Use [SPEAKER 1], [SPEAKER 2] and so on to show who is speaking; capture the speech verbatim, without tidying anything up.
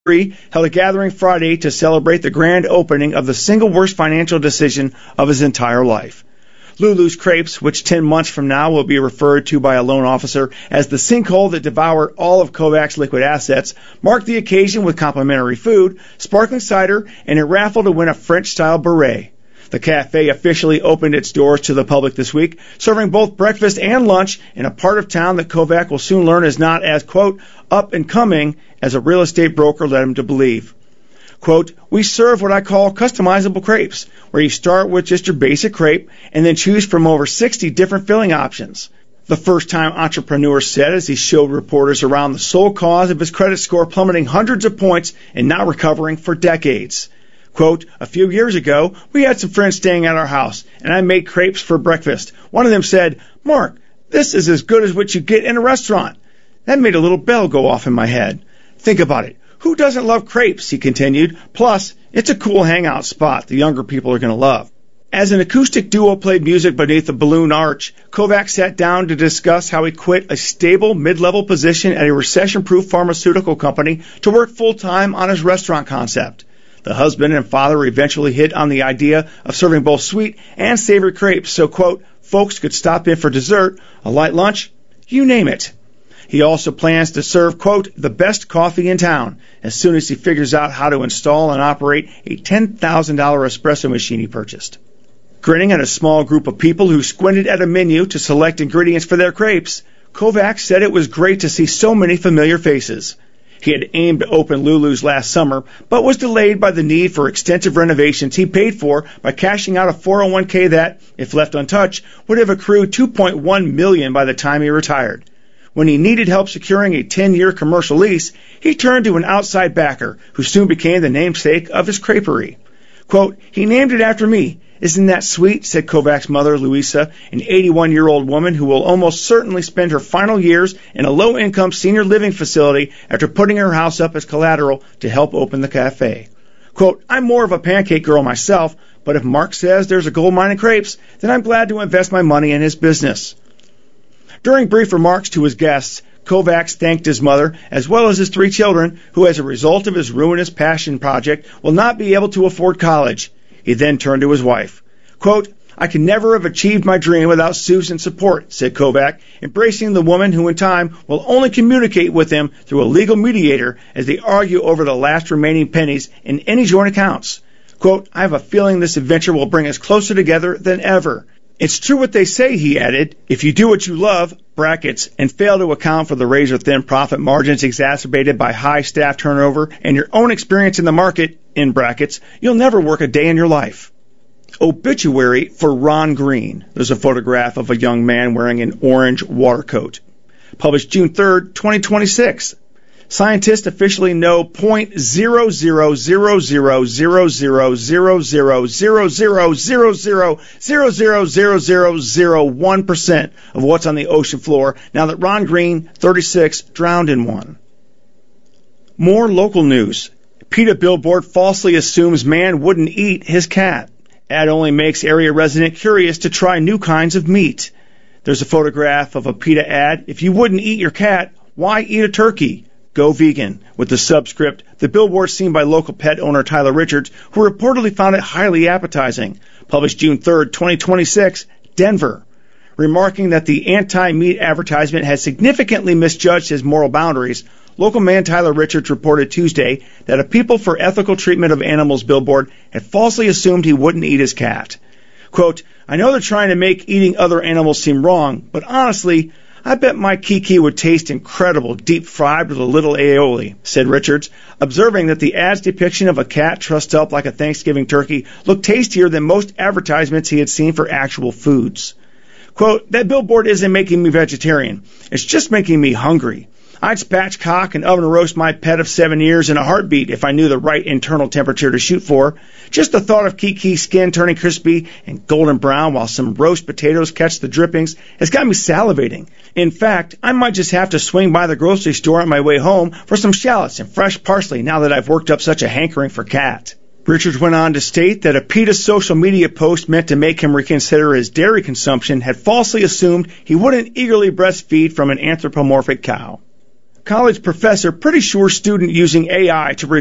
[SPEAKER 1] held a gathering Friday to celebrate the grand opening of the single worst financial decision of his entire life. Lulu's Crepes, which ten months from now will be referred to by a loan officer as the sinkhole that devoured all of Kovac's liquid assets, marked the occasion with complimentary food, sparkling cider, and a raffle to win a French-style beret. The cafe officially opened its doors to the public this week, serving both breakfast and lunch in a part of town that Kovac will soon learn is not as, quote, up and coming as a real estate broker led him to believe. Quote, we serve what I call customizable crepes, where you start with just your basic crepe and then choose from over sixty different filling options. The first-time entrepreneur said as he showed reporters around the sole cause of his credit score plummeting hundreds of points and not recovering for decades. Quote, a few years ago, we had some friends staying at our house, and I made crepes for breakfast. One of them said, Mark, this is as good as what you get in a restaurant. That made a little bell go off in my head. Think about it. Who doesn't love crepes, he continued. Plus, it's a cool hangout spot the younger people are going to love. As an acoustic duo played music beneath the balloon arch, Kovac sat down to discuss how he quit a stable mid-level position at a recession-proof pharmaceutical company to work full-time on his restaurant concept. The husband and father eventually hit on the idea of serving both sweet and savory crepes so, quote, folks could stop in for dessert, a light lunch, you name it. He also plans to serve, quote, the best coffee in town as soon as he figures out how to install and operate a ten thousand dollars espresso machine he purchased. Grinning at a small group of people who squinted at a menu to select ingredients for their crepes, Kovac said it was great to see so many familiar faces. He had aimed to open Lulu's last summer, but was delayed by the need for extensive renovations he paid for by cashing out a four oh one k that, if left untouched, would have accrued two point one million dollars by the time he retired. When he needed help securing a ten-year commercial lease, he turned to an outside backer, who soon became the namesake of his creperie. Quote, he named it after me. Isn't that sweet, said Kovac's mother, Luisa, an eighty-one-year-old woman who will almost certainly spend her final years in a low-income senior living facility after putting her house up as collateral to help open the cafe. Quote, I'm more of a pancake girl myself, but if Mark says there's a gold mine in crepes, then I'm glad to invest my money in his business. During brief remarks to his guests, Kovac thanked his mother, as well as his three children, who as a result of his ruinous passion project will not be able to afford college. He then turned to his wife. Quote, I could never have achieved my dream without Susan's support, said Kovac, embracing the woman who in time will only communicate with him through a legal mediator as they argue over the last remaining pennies in any joint accounts. Quote, I have a feeling this adventure will bring us closer together than ever. It's true what they say, he added. If you do what you love, brackets, and fail to account for the razor-thin profit margins exacerbated by high staff turnover and your own experience in the market, in brackets, you'll never work a day in your life. Obituary for Ron Green. There's a photograph of a young man wearing an orange water coat. Published June third, twenty twenty-six. Scientists officially know zero point zero zero zero zero zero zero zero zero zero zero zero zero zero zero zero zero zero one percent of what's on the ocean floor now that Ron Green, thirty-six, drowned in one. More local news. PETA billboard falsely assumes man wouldn't eat his cat. Ad only makes area resident curious to try new kinds of meat. There's a photograph of a PETA ad. If you wouldn't eat your cat, why eat a turkey? Go vegan, with the subscript, the billboard seen by local pet owner Tyler Richards, who reportedly found it highly appetizing. Published June third, twenty twenty-six, Denver. Remarking that the anti-meat advertisement had significantly misjudged his moral boundaries, local man Tyler Richards reported Tuesday that a People for Ethical Treatment of Animals billboard had falsely assumed he wouldn't eat his cat. Quote, I know they're trying to make eating other animals seem wrong, but honestly, I bet my Kiki would taste incredible deep fried with a little aioli, said Richards, observing that the ad's depiction of a cat trussed up like a Thanksgiving turkey looked tastier than most advertisements he had seen for actual foods. Quote, that billboard isn't making me vegetarian. It's just making me hungry. I'd spatchcock and oven roast my pet of seven years in a heartbeat if I knew the right internal temperature to shoot for. Just the thought of Kiki's skin turning crispy and golden brown while some roast potatoes catch the drippings has got me salivating. In fact, I might just have to swing by the grocery store on my way home for some shallots and fresh parsley now that I've worked up such a hankering for cat. Richards went on to state that a PETA social media post meant to make him reconsider his dairy consumption had falsely assumed he wouldn't eagerly breastfeed from an anthropomorphic cow. College professor pretty sure student using A I to